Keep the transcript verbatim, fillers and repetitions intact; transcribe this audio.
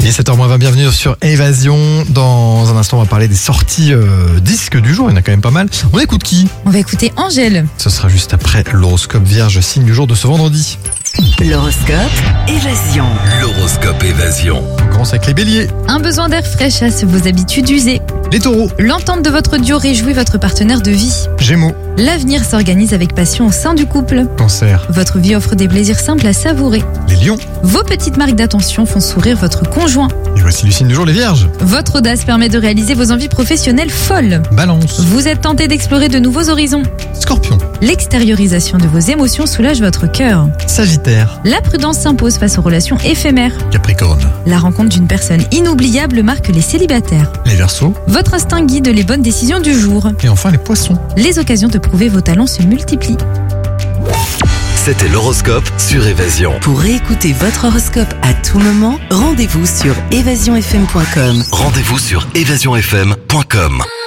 Il est sept heures moins vingt, bienvenue sur Évasion. Dans un instant, on va parler des sorties euh, disques du jour, il y en a quand même pas mal. On écoute qui ? On va écouter Angèle. Ce sera juste après l'horoscope vierge, signe du jour de ce vendredi. L'horoscope Évasion. L'horoscope Évasion. On commence avec les béliers. Un besoin d'air frais chasse vos habitudes usées. Les taureaux. L'entente de votre duo réjouit votre partenaire de vie. Gémeaux. L'avenir s'organise avec passion au sein du couple. Cancer. Votre vie offre des plaisirs simples à savourer. Les lions. Vos petites marques d'attention font sourire votre conjoint. Et voici le signe du jour, les vierges. Votre audace permet de réaliser vos envies professionnelles folles. Balance. Vous êtes tenté d'explorer de nouveaux horizons. Scorpion. L'extériorisation de vos émotions soulage votre cœur. Sagittaire. La prudence s'impose face aux relations éphémères. Capricorne. La rencontre d'une personne inoubliable marque les célibataires. Les verseaux. Votre instinct guide les bonnes décisions du jour. Et enfin les poissons. Les occasions de prouver vos talents se multiplient. C'était l'horoscope sur Évasion. Pour écouter votre horoscope à tout moment, rendez-vous sur évasion f m point com. Rendez-vous sur évasion f m point com.